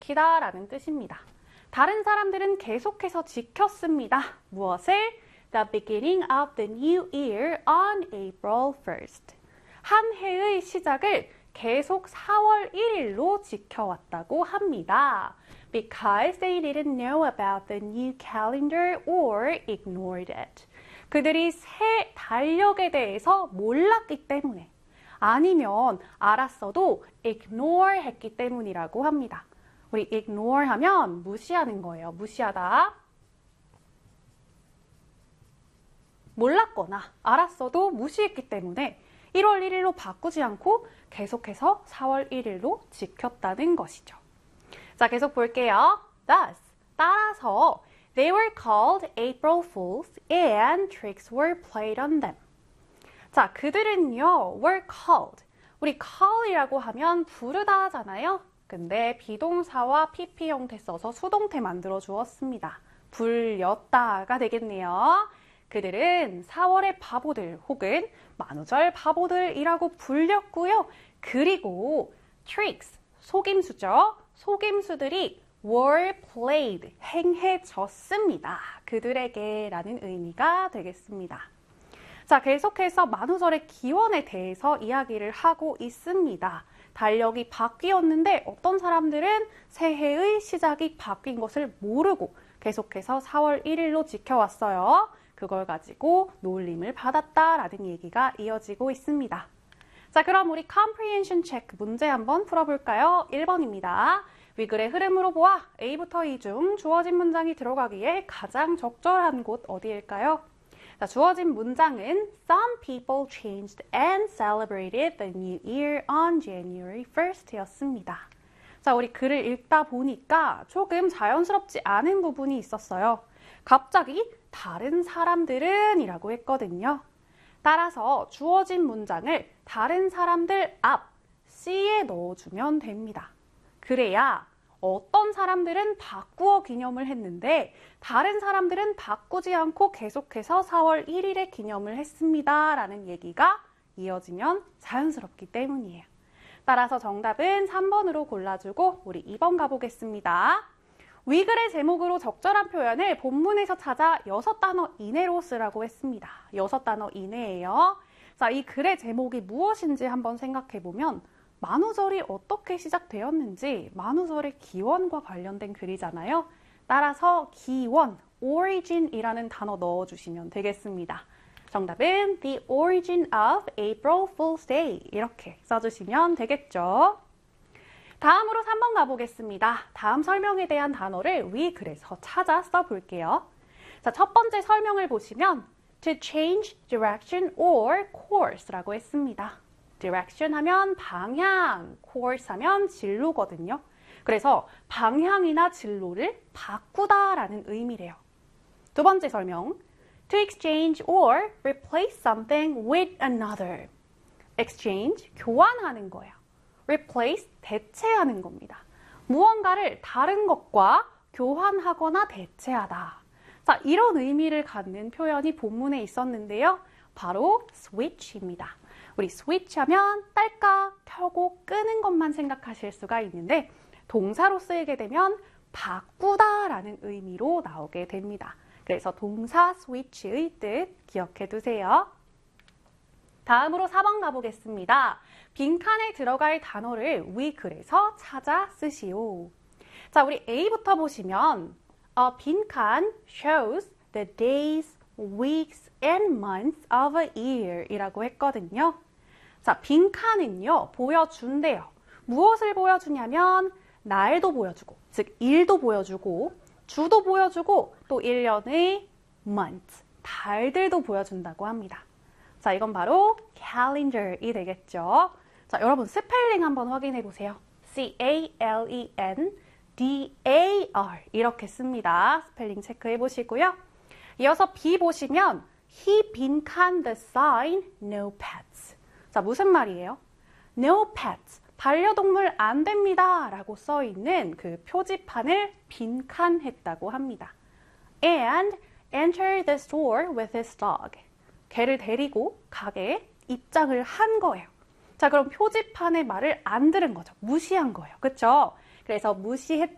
지키다라는 뜻입니다. 다른 사람들은 계속해서 지켰습니다. 무엇을? The beginning of the new year on April 1st. 한 해의 시작을 계속 4월 1일로 지켜왔다고 합니다. Because they didn't know about the new calendar or ignored it. 그들이 새 달력에 대해서 몰랐기 때문에 아니면 알았어도 ignore 했기 때문이라고 합니다. 우리 ignore 하면 무시하는 거예요. 무시하다. 몰랐거나 알았어도 무시했기 때문에 1월 1일로 바꾸지 않고 계속해서 4월 1일로 지켰다는 것이죠. 자, 계속 볼게요. Thus, 따라서 they were called April Fools and tricks were played on them. 자, 그들은요, were called. 우리 call이라고 하면 부르다 하잖아요. 근데 비동사와 PP 형태 써서 수동태 만들어 주었습니다. 불렸다가 되겠네요. 그들은 4월의 바보들 혹은 만우절 바보들이라고 불렸고요. 그리고 tricks, 속임수죠. 속임수들이 were played, 행해졌습니다. 그들에게 라는 의미가 되겠습니다. 자, 계속해서 만우절의 기원에 대해서 이야기를 하고 있습니다. 달력이 바뀌었는데 어떤 사람들은 새해의 시작이 바뀐 것을 모르고 계속해서 4월 1일로 지켜왔어요. 그걸 가지고 놀림을 받았다라는 얘기가 이어지고 있습니다. 자, 그럼 우리 comprehension check 문제 한번 풀어볼까요? 1번입니다. 위글의 흐름으로 보아 A부터 E 중 주어진 문장이 들어가기에 가장 적절한 곳 어디일까요? 자, 주어진 문장은 Some people changed and celebrated the new year on January 1st 였습니다. 자, 우리 글을 읽다 보니까 조금 자연스럽지 않은 부분이 있었어요. 갑자기 다른 사람들은 이라고 했거든요. 따라서 주어진 문장을 다른 사람들 앞 C에 넣어주면 됩니다. 그래야 어떤 사람들은 바꾸어 기념을 했는데 다른 사람들은 바꾸지 않고 계속해서 4월 1일에 기념을 했습니다. 라는 얘기가 이어지면 자연스럽기 때문이에요. 따라서 정답은 3번으로 골라주고 우리 2번 가보겠습니다. 위글의 제목으로 적절한 표현을 본문에서 찾아 6단어 이내로 쓰라고 했습니다. 6단어 이내예요. 자, 이 글의 제목이 무엇인지 한번 생각해보면 만우절이 어떻게 시작되었는지 만우절의 기원과 관련된 글이잖아요. 따라서 기원, origin이라는 단어 넣어주시면 되겠습니다. 정답은 The origin of April Fool's Day 이렇게 써주시면 되겠죠. 다음으로 3번 가보겠습니다. 다음 설명에 대한 단어를 위 글에서 찾아 써볼게요. 자, 첫 번째 설명을 보시면 to change direction or course라고 했습니다. direction 하면 방향, course 하면 진로거든요. 그래서 방향이나 진로를 바꾸다라는 의미래요. 두 번째 설명, to exchange or replace something with another. exchange, 교환하는 거예요. replace, 대체하는 겁니다. 무언가를 다른 것과 교환하거나 대체하다. 자, 이런 의미를 갖는 표현이 본문에 있었는데요. 바로 switch입니다. 우리 switch 하면 딸깍 켜고 끄는 것만 생각하실 수가 있는데 동사로 쓰이게 되면 바꾸다라는 의미로 나오게 됩니다. 그래서 동사 switch의 뜻 기억해 두세요. 다음으로 4번 가보겠습니다. 빈칸에 들어갈 단어를 위 글에서 찾아 쓰시오. 자, 우리 A부터 보시면 빈칸 shows the days, weeks, and months of a year 이라고 했거든요. 자, 빈칸은요, 보여준대요. 무엇을 보여주냐면 날도 보여주고, 즉 일도 보여주고, 주도 보여주고, 또 1년의 month, 달들도 보여준다고 합니다. 자, 이건 바로 calendar이 되겠죠. 자, 여러분 스펠링 한번 확인해 보세요. C-A-L-E-N-D-A-R 이렇게 씁니다. 스펠링 체크해 보시고요. 이어서 B 보시면 He 빈칸 the sign no pets. 자, 무슨 말이에요? No pets, 반려동물 안 됩니다 라고 써있는 그 표지판을 빈칸했다고 합니다. And entered the store with his dog. 개를 데리고 가게에 입장을 한 거예요. 자, 그럼 표지판의 말을 안 들은 거죠. 무시한 거예요. 그렇죠? 그래서 무시했다